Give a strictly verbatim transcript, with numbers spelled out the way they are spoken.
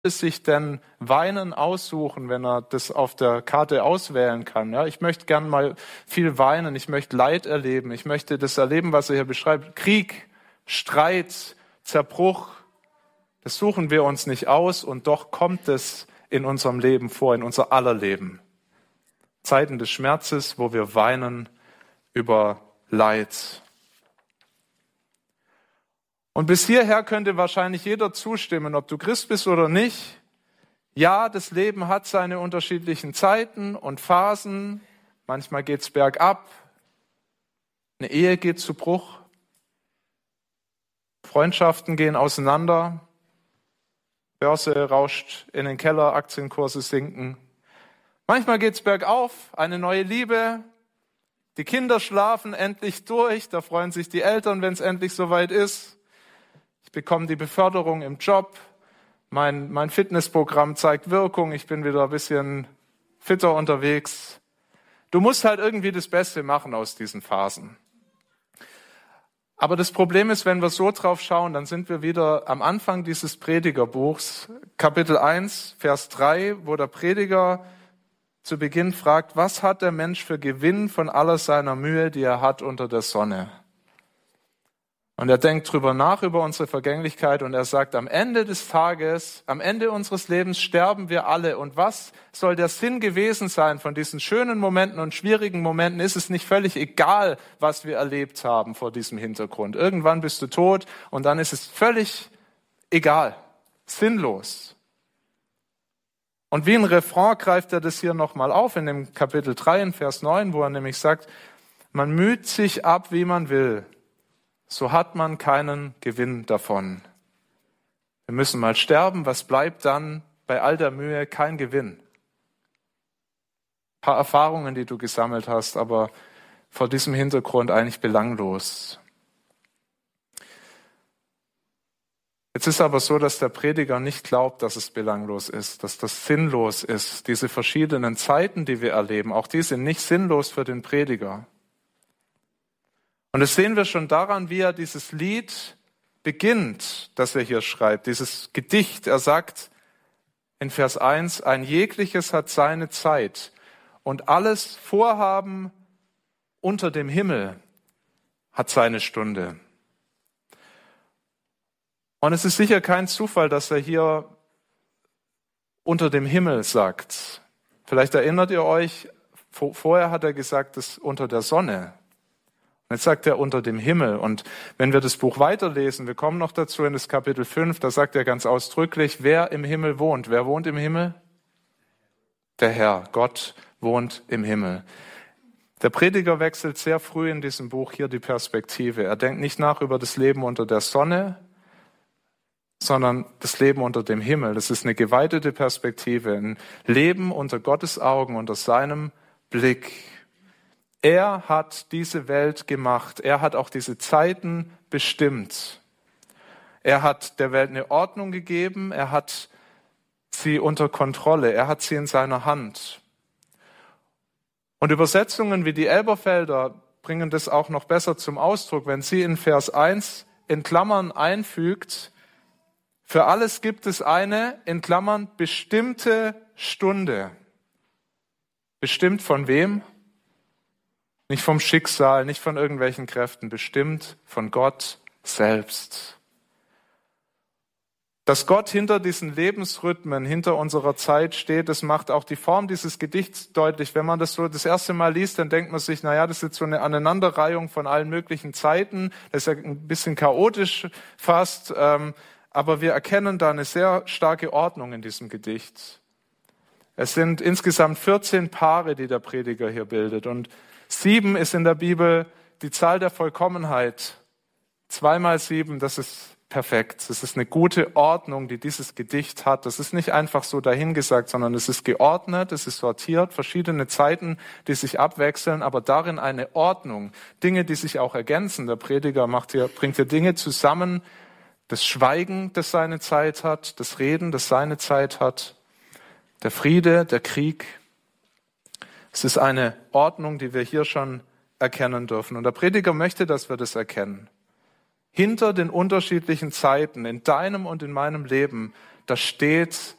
sich denn Weinen aussuchen, wenn er das auf der Karte auswählen kann? Ja, ich möchte gern mal viel weinen, ich möchte Leid erleben, ich möchte das erleben, was er hier beschreibt. Krieg, Streit, Zerbruch, das suchen wir uns nicht aus und doch kommt es in unserem Leben vor, in unser aller Leben. Zeiten des Schmerzes, wo wir weinen über Leid. Und bis hierher könnte wahrscheinlich jeder zustimmen, ob du Christ bist oder nicht. Ja, das Leben hat seine unterschiedlichen Zeiten und Phasen. Manchmal geht's bergab. Eine Ehe geht zu Bruch. Freundschaften gehen auseinander. Börse rauscht in den Keller, Aktienkurse sinken. Manchmal geht's bergauf, eine neue Liebe. Die Kinder schlafen endlich durch. Da freuen sich die Eltern, wenn es endlich soweit ist. Ich bekomme die Beförderung im Job, mein, mein Fitnessprogramm zeigt Wirkung, ich bin wieder ein bisschen fitter unterwegs. Du musst halt irgendwie das Beste machen aus diesen Phasen. Aber das Problem ist, wenn wir so drauf schauen, dann sind wir wieder am Anfang dieses Predigerbuchs, Kapitel eins, Vers drei, wo der Prediger zu Beginn fragt, was hat der Mensch für Gewinn von aller seiner Mühe, die er hat unter der Sonne? Und er denkt drüber nach, über unsere Vergänglichkeit, und er sagt, am Ende des Tages, am Ende unseres Lebens sterben wir alle. Und was soll der Sinn gewesen sein von diesen schönen Momenten und schwierigen Momenten? Ist es nicht völlig egal, was wir erlebt haben vor diesem Hintergrund? Irgendwann bist du tot und dann ist es völlig egal, sinnlos. Und wie ein Refrain greift er das hier nochmal auf in dem Kapitel drei, in Vers neun, wo er nämlich sagt, man müht sich ab, wie man will. So hat man keinen Gewinn davon. Wir müssen mal sterben. Was bleibt dann bei all der Mühe? Kein Gewinn. Ein paar Erfahrungen, die du gesammelt hast, aber vor diesem Hintergrund eigentlich belanglos. Jetzt ist aber so, dass der Prediger nicht glaubt, dass es belanglos ist, dass das sinnlos ist. Diese verschiedenen Zeiten, die wir erleben, auch die sind nicht sinnlos für den Prediger. Und das sehen wir schon daran, wie er dieses Lied beginnt, das er hier schreibt, dieses Gedicht. Er sagt in Vers eins, ein jegliches hat seine Zeit und alles Vorhaben unter dem Himmel hat seine Stunde. Und es ist sicher kein Zufall, dass er hier unter dem Himmel sagt. Vielleicht erinnert ihr euch, vorher hat er gesagt, das unter der Sonne. Jetzt sagt er unter dem Himmel. Und wenn wir das Buch weiterlesen, wir kommen noch dazu in das Kapitel fünf, da sagt er ganz ausdrücklich, wer im Himmel wohnt. Wer wohnt im Himmel? Der Herr. Gott wohnt im Himmel. Der Prediger wechselt sehr früh in diesem Buch hier die Perspektive. Er denkt nicht nach über das Leben unter der Sonne, sondern das Leben unter dem Himmel. Das ist eine geweitete Perspektive, ein Leben unter Gottes Augen, unter seinem Blick. Er hat diese Welt gemacht. Er hat auch diese Zeiten bestimmt. Er hat der Welt eine Ordnung gegeben. Er hat sie unter Kontrolle. Er hat sie in seiner Hand. Und Übersetzungen wie die Elberfelder bringen das auch noch besser zum Ausdruck, wenn sie in Vers eins in Klammern einfügt, für alles gibt es eine, in Klammern, bestimmte Stunde. Bestimmt von wem? Nicht vom Schicksal, nicht von irgendwelchen Kräften, bestimmt von Gott selbst. Dass Gott hinter diesen Lebensrhythmen, hinter unserer Zeit steht, das macht auch die Form dieses Gedichts deutlich. Wenn man das so das erste Mal liest, dann denkt man sich, naja, das ist jetzt so eine Aneinanderreihung von allen möglichen Zeiten. Das ist ja ein bisschen chaotisch fast, aber wir erkennen da eine sehr starke Ordnung in diesem Gedicht. Es sind insgesamt vierzehn Paare, die der Prediger hier bildet, und sieben ist in der Bibel die Zahl der Vollkommenheit. Zweimal sieben, das ist perfekt. Das ist eine gute Ordnung, die dieses Gedicht hat. Das ist nicht einfach so dahingesagt, sondern es ist geordnet, es ist sortiert, verschiedene Zeiten, die sich abwechseln, aber darin eine Ordnung. Dinge, die sich auch ergänzen. Der Prediger macht hier, bringt hier Dinge zusammen. Das Schweigen, das seine Zeit hat, das Reden, das seine Zeit hat, der Friede, der Krieg. Es ist eine Ordnung, die wir hier schon erkennen dürfen. Und der Prediger möchte, dass wir das erkennen. Hinter den unterschiedlichen Zeiten in deinem und in meinem Leben da steht